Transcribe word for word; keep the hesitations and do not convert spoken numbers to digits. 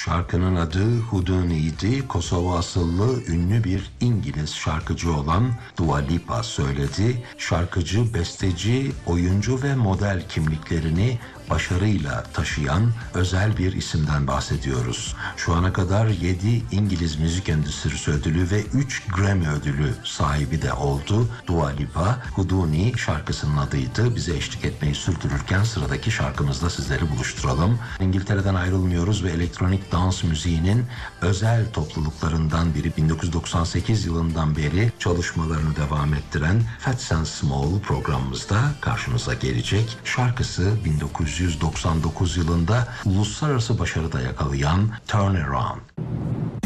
Şarkının adı Houdini'ydi. Kosova asıllı ünlü bir İngiliz şarkıcı olan Dua Lipa söyledi. Şarkıcı, besteci, oyuncu ve model kimliklerini başarıyla taşıyan özel bir isimden bahsediyoruz. Şu ana kadar yedi İngiliz müzik endüstrisi ödülü ve üç Grammy ödülü sahibi de oldu. Dua Lipa, Houdini şarkısının adıydı. Bize eşlik etmeyi sürdürürken sıradaki şarkımızla sizleri buluşturalım. İngiltere'den ayrılmıyoruz ve elektronik dans müziğinin özel topluluklarından biri bin dokuz yüz doksan sekiz yılından beri çalışmalarını devam ettiren Fats and Small programımızda karşınıza gelecek. Şarkısı bin dokuz yüz doksan dokuz yılında uluslararası başarıda yakalayan Turn Around.